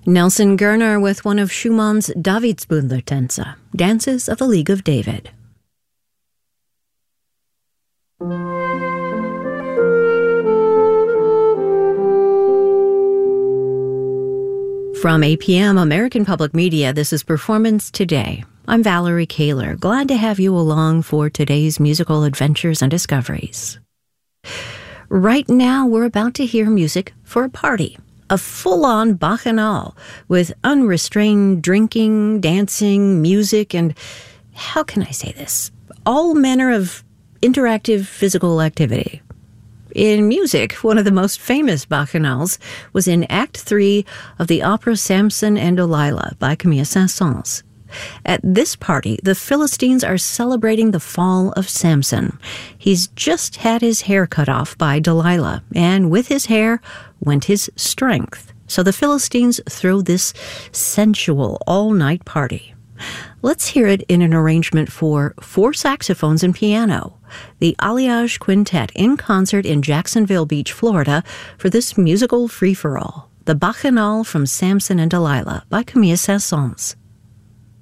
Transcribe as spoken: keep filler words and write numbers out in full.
Nelson Gerner with one of Schumann's Davidsbündler-Tänze, Dances of the League of David. From A P M American Public Media, this is Performance Today. I'm Valerie Kaler, glad to have you along for today's musical adventures and discoveries. Right now, we're about to hear music for a party. A full-on bacchanal with unrestrained drinking, dancing, music, and, how can I say this, all manner of interactive physical activity. In music, one of the most famous bacchanals was in Act Three of the opera Samson and Delilah by Camille Saint-Saëns. At this party, the Philistines are celebrating the fall of Samson. He's just had his hair cut off by Delilah, and with his hair went his strength. So the Philistines throw this sensual all-night party. Let's hear it in an arrangement for four saxophones and piano. The Alliage Quintet in concert in Jacksonville Beach, Florida, for this musical free-for-all. The Bacchanal from Samson and Delilah by Camille Saint-Saëns.